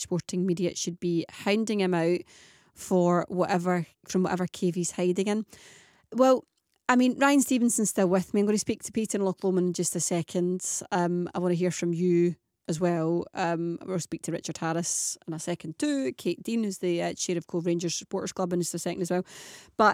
sporting media should be hounding him out from whatever cave he's hiding in. Well, I mean, Ryan Stevenson's still with me. I'm going to speak to Peter and Loch Lomond in just a second. I want to hear from you as well. We'll speak to Richard Harris in a second too. Kate Dean, who's the chair of Cove Rangers Supporters Club, in just a second as well. But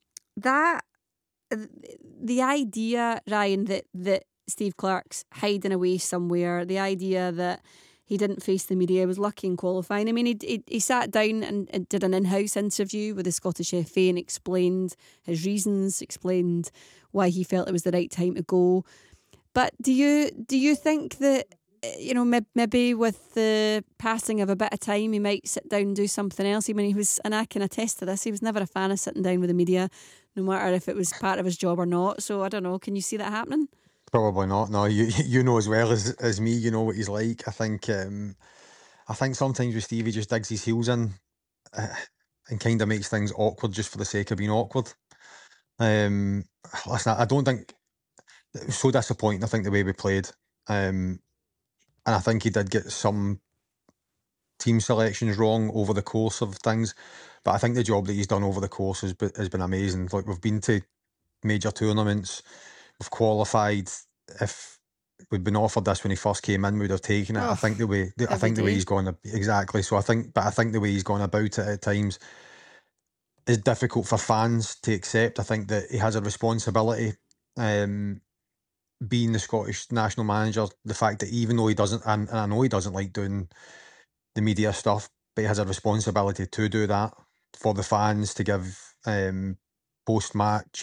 the idea, Ryan, that Steve Clarke's hiding away somewhere, the idea that he didn't face the media, was lucky in qualifying. I mean, he sat down and did an in-house interview with the Scottish FA and explained his reasons, explained why he felt it was the right time to go. But do you think that, maybe with the passing of a bit of time, he might sit down and do something else? I mean, and I can attest to this, he was never a fan of sitting down with the media, no matter if it was part of his job or not. So I don't know, can you see that happening? Probably not. No, you know as well as me, you know what he's like. I think sometimes with Steve, he just digs his heels in and kind of makes things awkward just for the sake of being awkward. Listen, I don't think it was so disappointing. I think the way we played, and I think he did get some team selections wrong over the course of things, but I think the job that he's done over the course has been amazing. Like, we've been to major tournaments, we've qualified. If we'd been offered this when he first came in, we'd have taken it. I think the way he's gone, exactly. So I think the way he's gone about it at times is difficult for fans to accept. I think that he has a responsibility, being the Scottish national manager. The fact that even though he doesn't, and I know he doesn't like doing the media stuff, but he has a responsibility to do that for the fans, to give post-match